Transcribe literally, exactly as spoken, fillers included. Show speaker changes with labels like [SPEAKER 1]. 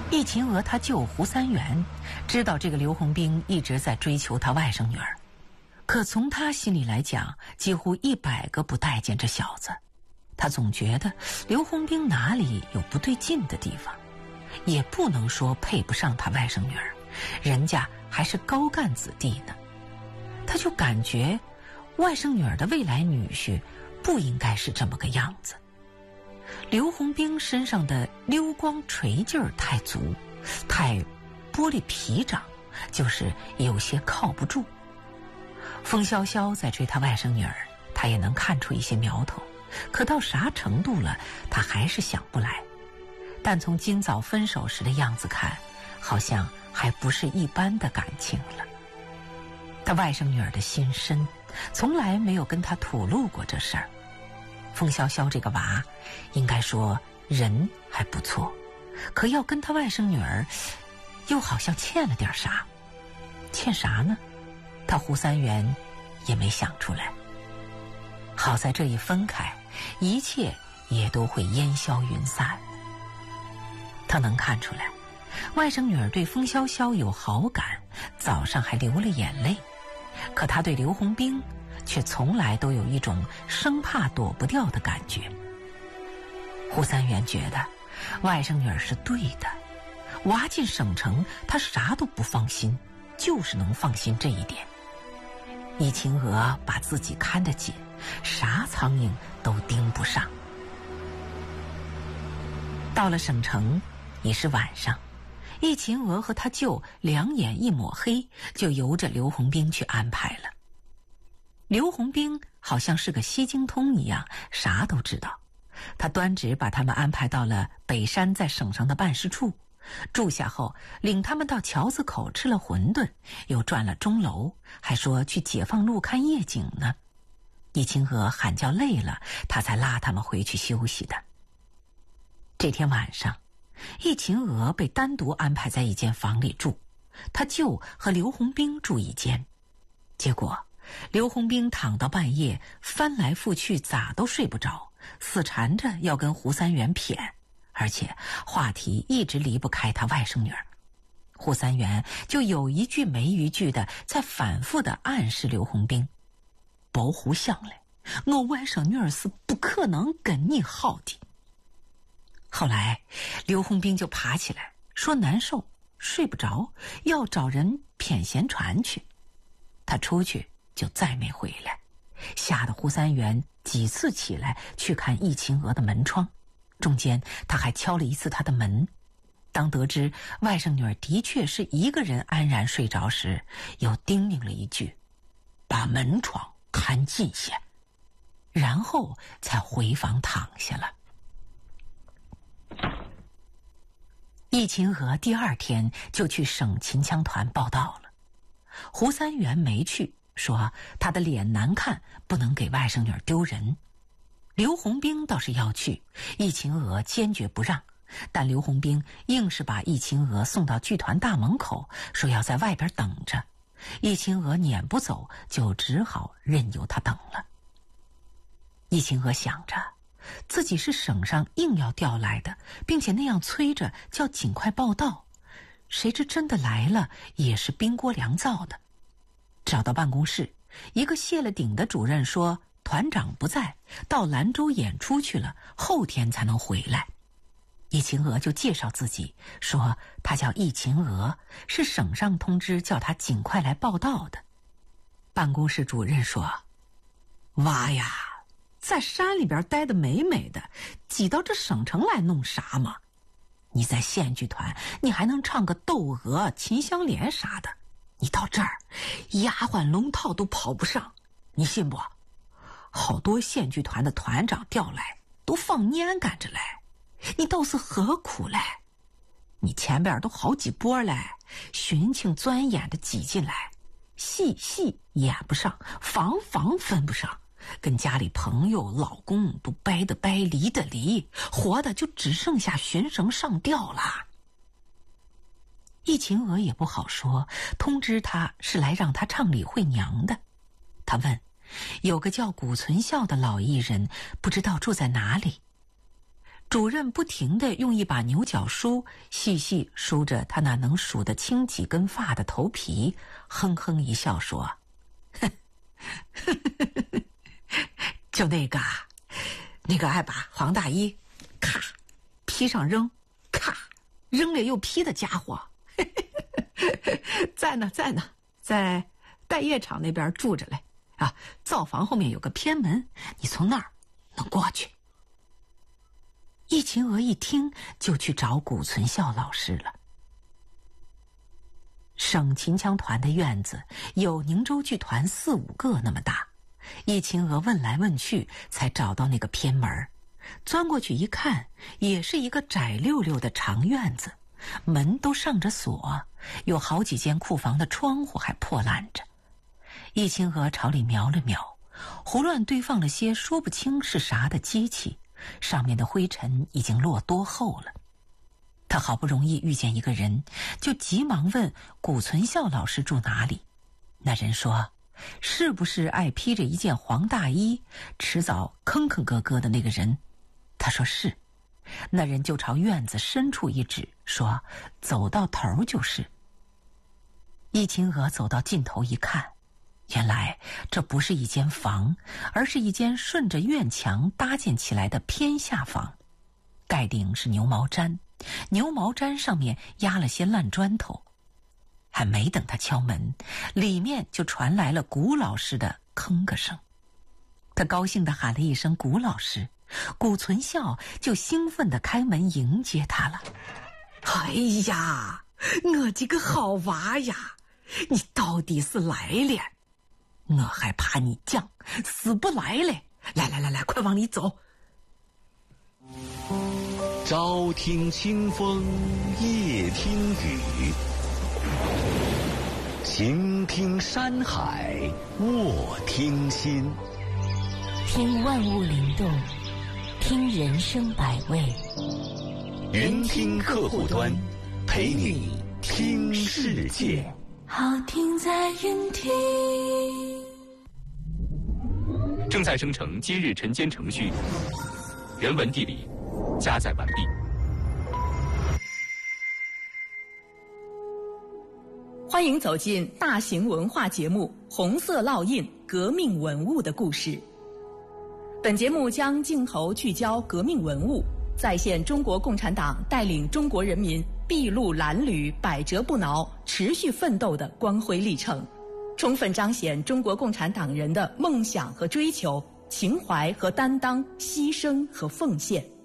[SPEAKER 1] 易秦娥他舅胡三元知道这个刘洪兵一直在追求他外甥女儿，可从他心里来讲，几乎一百个不待见这小子。他总觉得刘洪兵哪里有不对劲的地方，也不能说配不上他外甥女儿，人家还是高干子弟呢。他就感觉外甥女儿的未来女婿不应该是这么个样子。刘洪兵身上的溜光锤劲儿太足，太玻璃皮掌，就是有些靠不住。风萧萧在追他外甥女儿，他也能看出一些苗头，可到啥程度了，他还是想不来。但从今早分手时的样子看，好像还不是一般的感情了。他外甥女儿的心深，从来没有跟他吐露过这事儿。风萧萧这个娃，应该说人还不错，可要跟他外甥女儿，又好像欠了点啥。欠啥呢？他胡三元也没想出来。好在这一分开，一切也都会烟消云散。他能看出来，外甥女儿对风萧萧有好感，早上还流了眼泪，可他对刘洪兵却从来都有一种生怕躲不掉的感觉。胡三元觉得外甥女儿是对的，娃进省城他啥都不放心，就是能放心这一点。易秦娥把自己看得紧，啥苍蝇都盯不上。到了省城已是晚上，易秦娥和他舅两眼一抹黑，就由着刘洪兵去安排了。刘洪兵好像是个西京通一样，啥都知道。他端直把他们安排到了北山在省上的办事处，住下后领他们到桥子口吃了馄饨，又转了钟楼，还说去解放路看夜景呢。易秦娥喊叫累了，他才拉他们回去休息的。这天晚上，易秦娥被单独安排在一间房里住，他舅和刘洪兵住一间。结果刘洪兵躺到半夜，翻来覆去咋都睡不着，死缠着要跟胡三元谝，而且话题一直离不开他外甥女儿。胡三元就有一句没一句的在反复的暗示刘洪兵，保护相嘞，我外甥女儿是不可能跟你好的。后来刘洪兵就爬起来说难受，睡不着，要找人谝闲传去。他出去就再没回来，吓得胡三元几次起来去看易秦娥的门窗，中间他还敲了一次她的门。当得知外甥女儿的确是一个人安然睡着时，又叮咛了一句，把门窗看紧些，然后才回房躺下了。易秦娥第二天就去省秦腔团报道了，胡三元没去，说他的脸难看，不能给外甥女儿丢人。刘洪兵倒是要去，易秦娥坚决不让，但刘洪兵硬是把易秦娥送到剧团大门口，说要在外边等着。易秦娥撵不走，就只好任由他等了。易秦娥想着自己是省上硬要调来的，并且那样催着叫尽快报到，谁知真的来了也是冰锅凉灶的。找到办公室，一个卸了顶的主任说团长不在，到兰州演出去了，后天才能回来。易秦娥就介绍自己，说她叫易秦娥，是省上通知叫她尽快来报到的。办公室主任说，娃呀，在山里边待得美美的，挤到这省城来弄啥嘛？你在县剧团，你还能唱个窦娥、秦香莲啥的，你到这儿，丫鬟龙套都跑不上，你信不？好多县剧团的团长调来，都放年赶着来，你倒是何苦嘞？你前边都好几波嘞，寻情钻眼的挤进来，戏戏演不上，房房分不上，跟家里朋友老公都掰的掰，离的离，活的就只剩下寻绳上吊了。易秦娥也不好说，通知他是来让他唱李慧娘的。他问有个叫古存孝的老艺人，不知道住在哪里。 主任不停地用一把牛角梳细细梳着他那能数得清几根发的头皮，哼哼一笑说：“就那个，那个爱把黄大衣咔披上扔，咔扔了又披的家伙，在呢在呢，在待业场那边住着嘞啊！灶房后面有个偏门，你从那儿能过去。”易秦娥一听就去找古存孝老师了。省秦腔团的院子有宁州剧团四五个那么大，易秦娥问来问去才找到那个偏门，钻过去一看，也是一个窄溜溜的长院子，门都上着锁，有好几间库房的窗户还破烂着。易秦娥朝里瞄了瞄，胡乱堆放了些说不清是啥的机器，上面的灰尘已经落多厚了。他好不容易遇见一个人，就急忙问古存孝老师住哪里。那人说：“是不是爱披着一件黄大衣，迟早吭吭咯咯的那个人？”他说是。那人就朝院子深处一指，说：“走到头就是。”易秦娥走到尽头一看，原来这不是一间房，而是一间顺着院墙搭建起来的偏下房，盖顶是牛毛毡，牛毛毡上面压了些烂砖头。还没等他敲门，里面就传来了古老师的吭个声。他高兴地喊了一声“古老师”，古存孝就兴奋地开门迎接他了。哎呀，我这个好娃呀，你到底是来了？我还怕你犟，死不来嘞！来来来来，快往里走。
[SPEAKER 2] 朝听清风，夜听雨，晴听山海，卧听心。
[SPEAKER 3] 听万物灵动，听人生百味。
[SPEAKER 2] 云听客户端，陪你听世界。
[SPEAKER 3] 好听在云听。
[SPEAKER 4] 正在生成今日晨间程序，人文地理加载完毕。
[SPEAKER 5] 欢迎走进大型文化节目《红色烙印：革命文物的故事》。本节目将镜头聚焦革命文物，再现中国共产党带领中国人民筚路蓝缕、百折不挠、持续奋斗的光辉历程，充分彰显中国共产党人的梦想和追求、情怀和担当、牺牲和奉献。